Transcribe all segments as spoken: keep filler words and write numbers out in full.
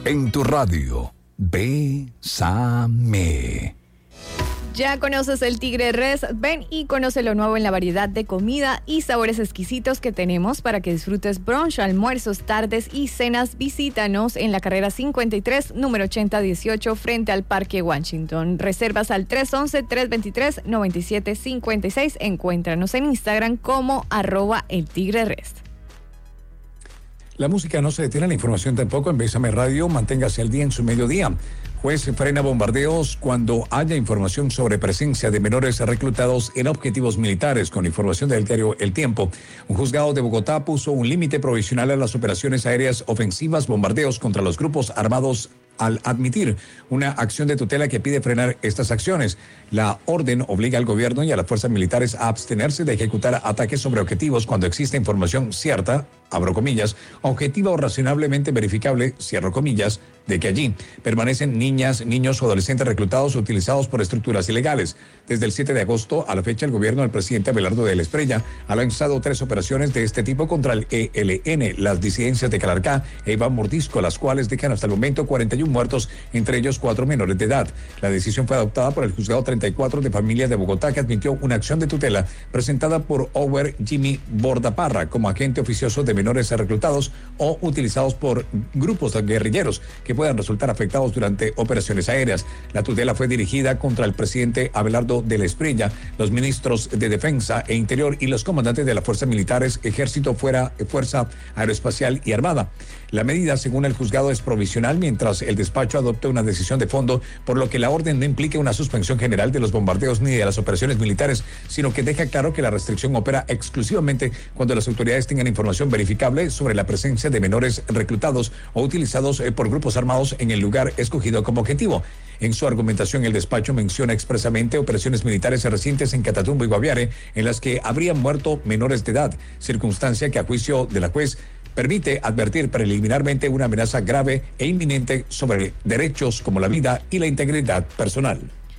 En tu radio, Bésame. ¿Ya conoces el Tigre Res? Ven y conoce lo nuevo en la variedad de comida y sabores exquisitos que tenemos para que disfrutes brunch, almuerzos, tardes y cenas. Visítanos en la carrera cincuenta y tres, número ochenta dieciocho, frente al Parque Washington. Reservas al tres once, tres veintitrés, noventa y siete cincuenta y seis. Encuéntranos en Instagram como arroba el Tigre Res. La música no se detiene, la información tampoco. En Bésame Radio, manténgase al día en su mediodía. Juez frena bombardeos cuando haya información sobre presencia de menores reclutados en objetivos militares. Con información del diario El Tiempo, un juzgado de Bogotá puso un límite provisional a las operaciones aéreas ofensivas, bombardeos contra los grupos armados, al admitir una acción de tutela que pide frenar estas acciones. La orden obliga al gobierno y a las fuerzas militares a abstenerse de ejecutar ataques sobre objetivos cuando existe información cierta, abro comillas, objetiva o razonablemente verificable, cierro comillas, de que allí permanecen niñas, niños o adolescentes reclutados o utilizados por estructuras ilegales. Desde el siete de agosto a la fecha, el gobierno del presidente Abelardo de la Espriella ha lanzado tres operaciones de este tipo contra el E L N, las disidencias de Calarcá e Iván Mordisco, las cuales dejan hasta el momento cuarenta y uno muertos, entre ellos cuatro menores de edad. La decisión fue adoptada por el juzgado treinta y cuatro de familia de Bogotá, que admitió una acción de tutela presentada por Over Jimmy Bordaparra como agente oficioso de menores reclutados o utilizados por grupos guerrilleros que puedan resultar afectados durante operaciones aéreas. La tutela fue dirigida contra el presidente Abelardo de la Espriella, los ministros de Defensa e Interior y los comandantes de las fuerzas militares, Ejército, Fuera, Fuerza Aeroespacial y Armada. La medida, según el juzgado, es provisional mientras el despacho adopte una decisión de fondo, por lo que la orden no implica una suspensión general de los bombardeos ni de las operaciones militares, sino que deja claro que la restricción opera exclusivamente cuando las autoridades tengan información verificable sobre la presencia de menores reclutados o utilizados por grupos armados en el lugar escogido como objetivo. En su argumentación, el despacho menciona expresamente operaciones militares recientes en Catatumbo y Guaviare, en las que habrían muerto menores de edad, circunstancia que a juicio de la juez permite advertir preliminarmente una amenaza grave e inminente sobre derechos como la vida y la integridad personal.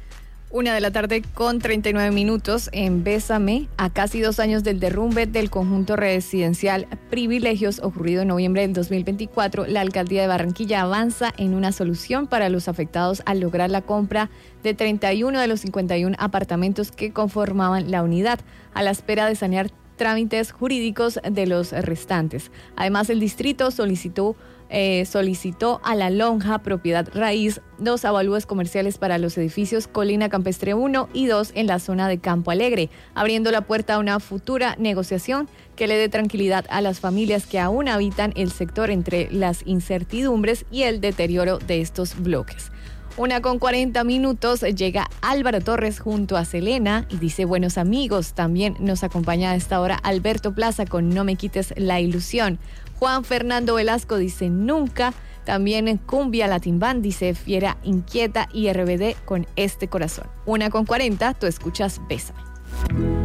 Una de la tarde con treinta y nueve minutos en Bésame. A casi dos años del derrumbe del conjunto residencial Privilegios ocurrido en noviembre del dos mil veinticuatro, la alcaldía de Barranquilla avanza en una solución para los afectados al lograr la compra de treinta y uno de los cincuenta y uno apartamentos que conformaban la unidad, a la espera de sanear trámites jurídicos de los restantes. Además, el distrito solicitó Eh, solicitó a la Lonja Propiedad Raíz dos avalúos comerciales para los edificios Colina Campestre uno y dos en la zona de Campo Alegre, abriendo la puerta a una futura negociación que le dé tranquilidad a las familias que aún habitan el sector entre las incertidumbres y el deterioro de estos bloques. Una con cuarenta minutos, llega Álvaro Torres junto a Selena y dice buenos amigos. También nos acompaña a esta hora Alberto Plaza con No me quites la ilusión. Juan Fernando Velasco dice nunca. También Cumbia Latin Band dice Fiera Inquieta y R B D con Este Corazón. Una con cuarenta, tú escuchas Bésame.